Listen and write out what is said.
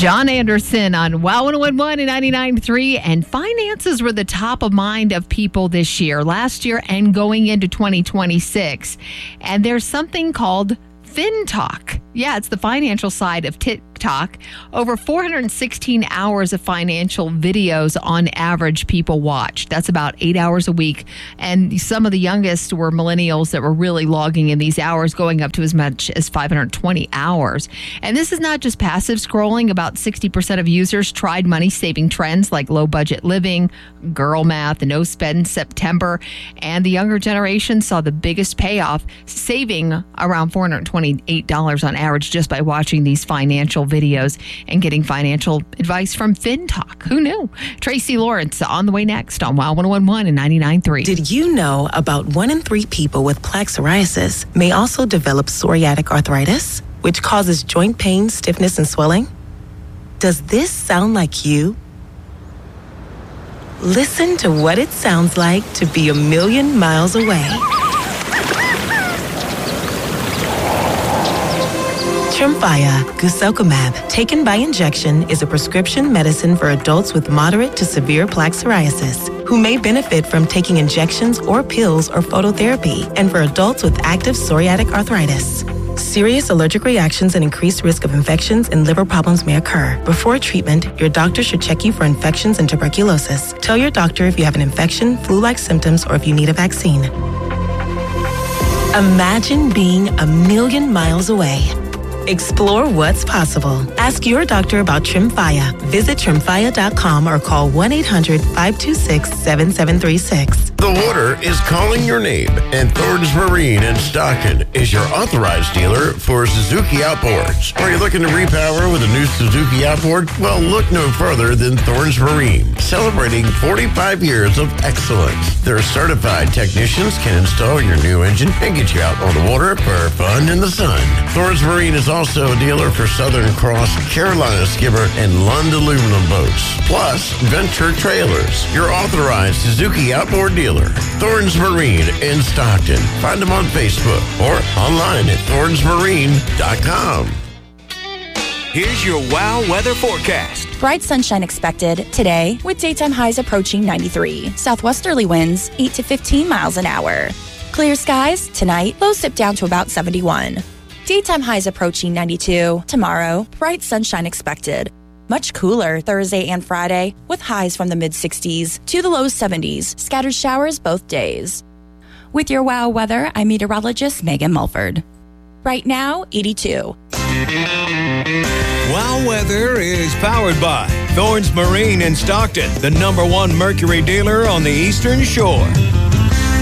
John Anderson on Wow 101 and 99.3, and finances were the top of mind of people this year, last year, and going into 2026. And there's something called FinTalk. Yeah, it's the financial side of TikTok. Over 416 hours of financial videos on average people watch. That's about 8 hours a week. And some of the youngest were millennials that were really logging in these hours, going up to as much as 520 hours. And this is not just passive scrolling. About 60% of users tried money-saving trends like low-budget living, girl math, no spend September. And the younger generation saw the biggest payoff, saving around $428 on average just by watching these financial videos and getting financial advice from FinTalk. Who knew? Tracy Lawrence on the way next on Wow 101 and 99.3. Did you know about 1 in 3 people with plaque psoriasis may also develop psoriatic arthritis, which causes joint pain, stiffness, and swelling? Does this sound like you? Listen to what it sounds like to be a million miles away. Tremfya guselkumab, taken by injection, is a prescription medicine for adults with moderate to severe plaque psoriasis who may benefit from taking injections or pills or phototherapy, and for adults with active psoriatic arthritis. Serious allergic reactions and increased risk of infections and liver problems may occur. Before treatment, your doctor should check you for infections and tuberculosis. Tell your doctor if you have an infection, flu-like symptoms, or if you need a vaccine. Imagine being a million miles away. Explore what's possible. Ask your doctor about Tremfya. Visit Tremfya.com or call 1-800-526-7736. The water is calling your name, and Thornton's Marine in Stockton is your authorized dealer for Suzuki outboards. Are you looking to repower with a new Suzuki outboard? Well, look no further than Thornton's Marine, celebrating 45 years of excellence. Their certified technicians can install your new engine and get you out on the water for fun in the sun. Thornton's Marine is also a dealer for Southern Cross, Carolina Skimmer, and Lund aluminum boats, plus Venture Trailers, your authorized Suzuki outboard dealer. Thornton's Marine in Stockton. Find them on Facebook or online at thorntonsmarine.com. Here's your Wow weather forecast. Bright sunshine expected today with daytime highs approaching 93. Southwesterly winds 8 to 15 miles an hour. Clear skies tonight, lows dip down to about 71. Daytime highs approaching 92. Tomorrow, bright sunshine expected. Much cooler Thursday and Friday with highs from the mid-60s to the low 70s. Scattered showers both days. With your Wow weather, I'm meteorologist Megan Mulford. Right now, 82. Wow weather is powered by Thornton's Marine in Stockton, the #1 Mercury dealer on the Eastern Shore.